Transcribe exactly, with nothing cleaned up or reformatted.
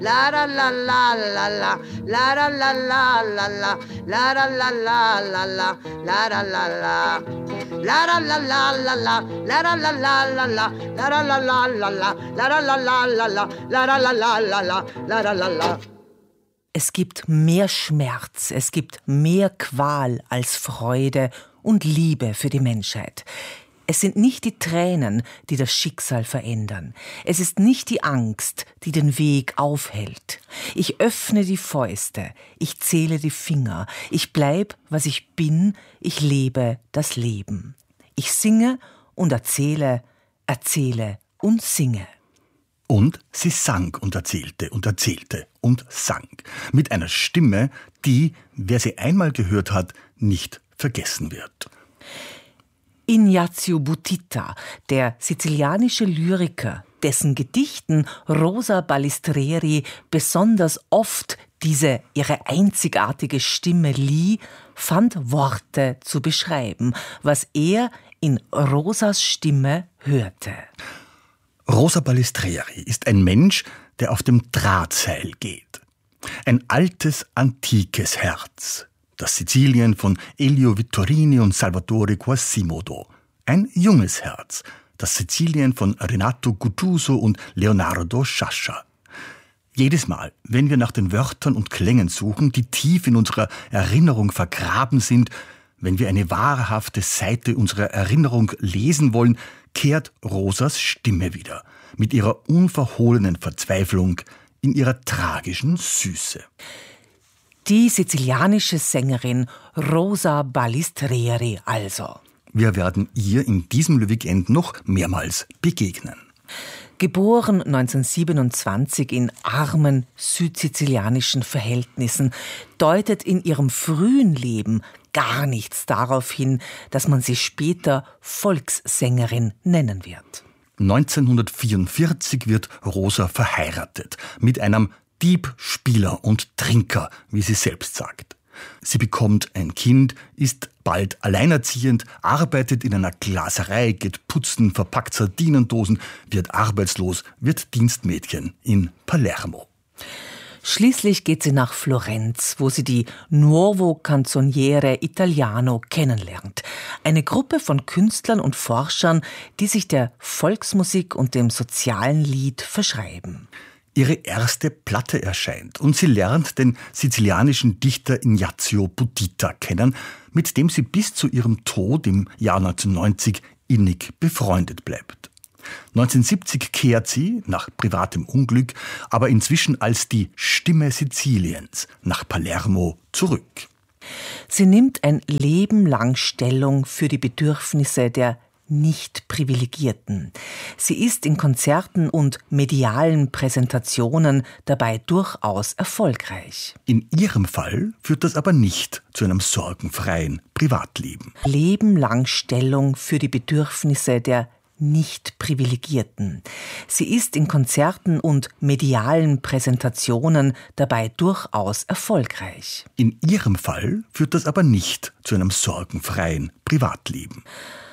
La la la la la la, la la la la la la, la la la la la la, la la la la. La la la la la la, la la la la la la, la la la la la la, la la la la la la, la la la la la la, la la la la. Es gibt mehr Schmerz, es gibt mehr Qual als Freude und Liebe für die Menschheit. Es sind nicht die Tränen, die das Schicksal verändern. Es ist nicht die Angst, die den Weg aufhält. Ich öffne die Fäuste, ich zähle die Finger, ich bleib, was ich bin, ich lebe das Leben. Ich singe und erzähle, erzähle und singe. Und sie sang und erzählte und erzählte und sang. Mit einer Stimme, die, wer sie einmal gehört hat, nicht vergessen wird. Ignazio Buttitta, der sizilianische Lyriker, dessen Gedichten Rosa Balistreri besonders oft diese ihre einzigartige Stimme lieh, fand Worte zu beschreiben, was er in Rosas Stimme hörte. Rosa Balistreri ist ein Mensch, der auf dem Drahtseil geht. Ein altes, antikes Herz. Das Sizilien von Elio Vittorini und Salvatore Quasimodo. Ein junges Herz. Das Sizilien von Renato Guttuso und Leonardo Sciascia. Jedes Mal, wenn wir nach den Wörtern und Klängen suchen, die tief in unserer Erinnerung vergraben sind, wenn wir eine wahrhafte Seite unserer Erinnerung lesen wollen, kehrt Rosas Stimme wieder, mit ihrer unverhohlenen Verzweiflung, in ihrer tragischen Süße. Die sizilianische Sängerin Rosa Balistreri also. Wir werden ihr in diesem Le Weekend noch mehrmals begegnen. Geboren neunzehnhundertsiebenundzwanzig in armen südsizilianischen Verhältnissen, deutet in ihrem frühen Leben gar nichts darauf hin, dass man sie später Volkssängerin nennen wird. neunzehnhundertvierundvierzig wird Rosa verheiratet mit einem Dieb, Spieler und Trinker, wie sie selbst sagt. Sie bekommt ein Kind, ist bald alleinerziehend, arbeitet in einer Glaserei, geht putzen, verpackt Sardinendosen, wird arbeitslos, wird Dienstmädchen in Palermo. Schließlich geht sie nach Florenz, wo sie die Nuovo Canzoniere Italiano kennenlernt. Eine Gruppe von Künstlern und Forschern, die sich der Volksmusik und dem sozialen Lied verschreiben. Ihre erste Platte erscheint und sie lernt den sizilianischen Dichter Ignazio Buttitta kennen, mit dem sie bis zu ihrem Tod im Jahr neunzehnhundertneunzig innig befreundet bleibt. neunzehnhundertsiebzig kehrt sie, nach privatem Unglück, aber inzwischen als die Stimme Siziliens nach Palermo zurück. Sie nimmt ein Leben lang Stellung für die Bedürfnisse der Nicht-Privilegierten. Sie ist in Konzerten und medialen Präsentationen dabei durchaus erfolgreich. In ihrem Fall führt das aber nicht zu einem sorgenfreien Privatleben. Leben lang Stellung für die Bedürfnisse der Nicht-Privilegierten. Sie ist in Konzerten und medialen Präsentationen dabei durchaus erfolgreich. In ihrem Fall führt das aber nicht zu einem sorgenfreien Privatleben.